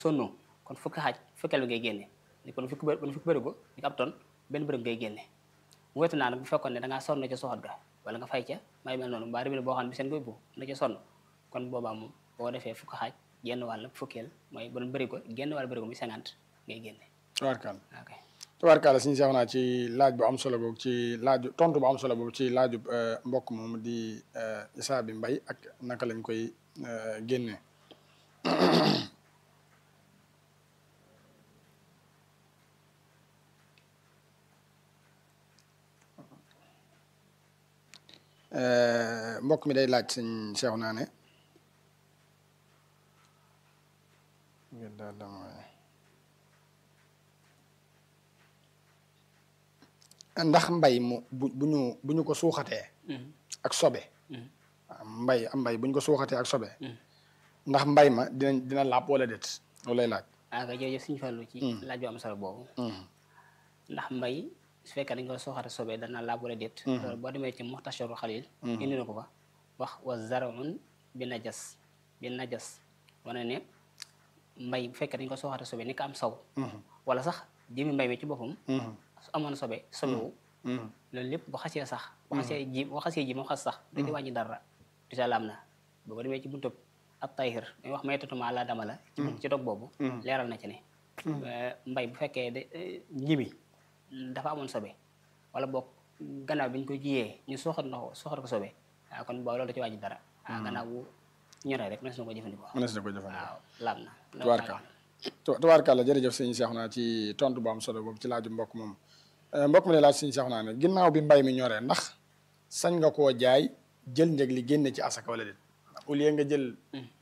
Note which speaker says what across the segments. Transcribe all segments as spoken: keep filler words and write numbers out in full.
Speaker 1: sonno kon fukki xaaj fukkeel bi ngay génne ni kon fukki bë fukki bërigo ni ko ab ton benn bërigo ngay génne mu wetu naa nag bu fekkoon ne da ngaa sonn ca soxot ga wala nga fay ca may mel noonu mbaa ribine boo xam ne bi seen koy bu na ca sonn kon boobaa moom boo defee fukki xaaj genn wàll fukkeel mooy bu doon bërigo genn wàll bërigo muy cinquante ngay génne
Speaker 2: tubaarkàlla
Speaker 1: ok
Speaker 2: tubaarkàlla suñu seex naa ci laaj bu am solo boobu ci laaju tontu bu am solo boobu ci laaju mbokk moom di Issa bi Mbay ak naka lañ koy génne mbokk mi day laaj suñ seexu naa ne ndax mbay mu bu bu ñu bu ñu ko suuxatee ak sobe mbay am mbay bu ñu ko suuxatee ak sobe ndax mbay ma dina dina laab wala déet loolu lay laaj
Speaker 1: ah kay jërëjëf suñu Fallu ci laaj bu am solo boobu ndax mbay su fekkee dañ ko soxate sobe dana laab wala déet loolu boo demee ci Muxtasarul Xaliil indi na ko fa wax wa zar'un bi najas bi najas wane ne mbay bu fekkee dañ ko soxate sobe ni ko am saw wala sax jëmi mbay mi ci boppam su amoon sobe sobewu loolu lépp bu xasee sax bu xasee ji bu xasee ji moom xas sax da di wàññi dara déjà laam na boo demee ci buntub ab tahir dañuy wax may tatuma la dama la ci dog boobu leeral na ci ne mbay bu fekkee de njimi dafa amoon sobe wala boog gannaaw bi ñu ko jiyee ñu soxat na ko soxat ko sobe waaw kon boobu loolu da ci wàññi dara ah gannaaw bu ñoree rek mënees na ko jëfandikoo
Speaker 2: mënees na ko jëfandikoo
Speaker 1: waaw laab na
Speaker 2: tubaarkàlla tubaarkàlla jërëjëf sëñ Seexuna ci tontu bu am solo boobu ci laaju mbokk moom mbokk mi ne laaj sëñ Seexuna ne ginnaaw bi mbay mi ñoree ndax sañ nga koo jaay jël njëg li génne ci asaka wala déet au lieu nga jël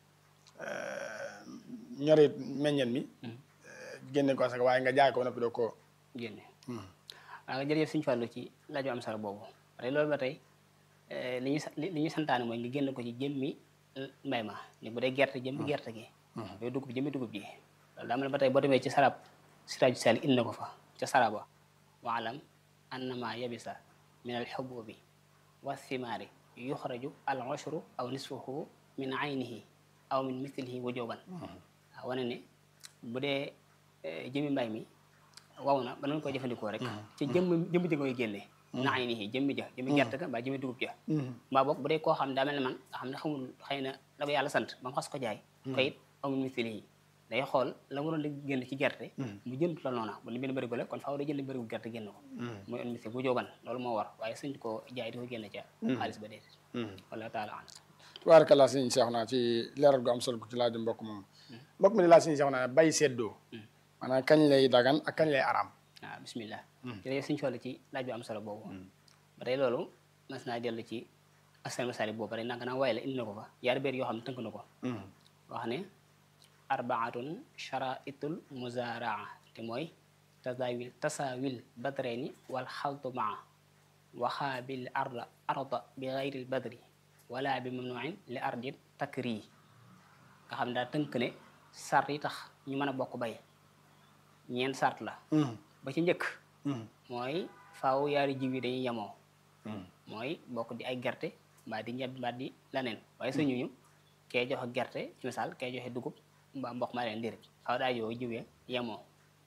Speaker 2: ñore meññeen mi génne ko asaka waaye nga jaay ko noppi doo ko
Speaker 1: génne waaw jërëjëf suñu Fallu ci laaj bu am solo boobu parce que loolu ba tey li ñuy li ñuy santaane mooy nga génne ko ci jëmmi mbay ma ni bu dee gerte jëmmi gerte gi bu dugub jëmmi dugub ji loolu daa mel ne ba tey boo demee ci sarab siraaju sali indi na ko fa ca saraba waalam annama yabisa min al xububi wa thimaari yuxraju al ushru aw nisfuhu min aynihi aw min mithlihi wujuban waaw wane ne bu dee jëmmi mbay mi waw na ba noonu koy jëfandikoo rek ci jëmm jëmm ji koy génne na ay nii jëmmi ja jëmmi gerte ga mbaa jëmmi dugub ja mbaa boog bu dee koo xam daa mel ne man nga xam ne xamul xëy na la ko yàlla sant ba mu xas ko jaay kayit amul misili yi day xool la mu doon di génn ci gerte mu jënd la noona bu li benn bërigo la kon faaw day jënd bërigo gerte génn ko mooy on misili bu jóoban loolu moo war waaye suñ ko jaay di ko génn ca xaalis ba déet wala taala an
Speaker 2: tubaarkàlla sëñ Seexuna ci leeral gu am solo ci laaju mbokk moom mbokk mi ne laaj sëñ Seexuna bay seddoo maanaam kañ lay dagan ak kañ lay araam
Speaker 1: waaw bismillah jërëjëf suñu Fallu ci laaj bu am solo boobu ba tey loolu mas naa dellu ci asal masali boobu rek nanga naa waaye la indi na ko fa yaari béer yoo xam ne tënk na ko wax ne arbaatun charaitul muzaraa te mooy tasawil tasawil badreni wal xaltu maa waxaabil arda arda bi gayril badri wala bi mamnuin li ardin takri nga xam ne daa tënk ne sart yi tax ñu mën a bokk bay ñeent sart la ba ci njëkk mooy faaw yaari jiw yi dañuy yemoo mooy bokk di ay gerte mbaa di ñebe mbaa di laneen waaye sa ñuñu kee joxe gerte ci misaal kee joxe dugub mbaa mboq maa leen déedéet faaw daa yow jiw ya yemoo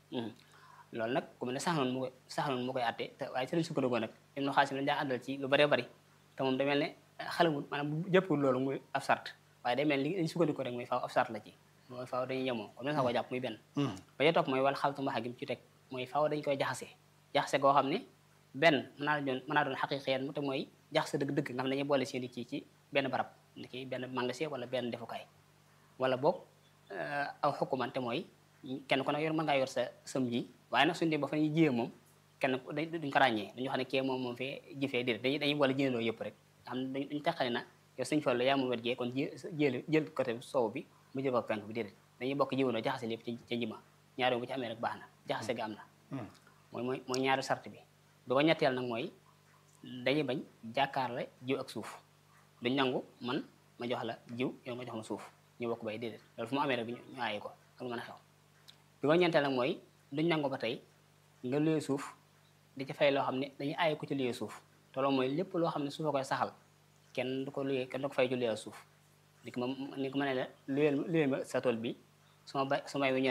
Speaker 1: loolu nag ku mel ne sax noonu mu koy sax noonu mu koy atte te waaye ci lañ sukkandikoo nag im no xaalis mi dañ daa àndal ci lu bëree bëri te moom day mel ne xalamul maanaam jëppul loolu muy ab sart waaye day mel ni dañ sukkandikoo rek mooy faaw ab sart la ci mooy faaw dañuy yemoo comme ne sax ko jàpp muy benn ba ca topp mooy wal xaltu mbaxa gi ci teg mooy faaw dañ koy jaxase jaxase goo xam ne benn mën naa doon mën naa doon xaqiiqiyat mu te mooy jaxase dëgg-dëgg nga xam ne dañuy boole seen i ci ci benn barab ni ki benn magasin wala benn defukaay wala boog aw xukumante mooy kenn ku ne yor mën ngaa yor sa sëm ji waaye nag suñu dee ba fa ñuy jiyee moom kenn duñ ko ràññee dañu xam ne kee moom moom fee ji fee déedéet dañuy dañuy boole jiyandoo yëpp rek xam ne dañ dañu teqale na yow suñ Fallu yaa moom wet jee kon ji jël jël côté soow bi mu jël ko penk bi déedéet dañuy bokk jiwandoo jaxase lépp ci ca njima ñaari bu ci amee rek baax na jaxase ga am na mooy mooy mooy ñaari sart bi bi ko ñetteel nag mooy dañuy bañ jàkkaarle jiw ak suuf duñ nangu man ma jox la jiw yow nga jox ma suuf ñu bokk bay déedéet loolu fu mu amee rek bi ñu aaye ko ak lu mën a xew bi ko ñeenteel nag mooy duñ nangu ba tey nga luyee suuf di ci fay loo xam ne dañuy aaye ko ci luyee suuf te loolu mooy lépp loo xam ne suufa koy saxal kenn du ko luyee kenn du ko fay ci luyee suuf ni ko ma ni ko ma ne la luyeel luyeel ma sa tool bi su ma bay su may wi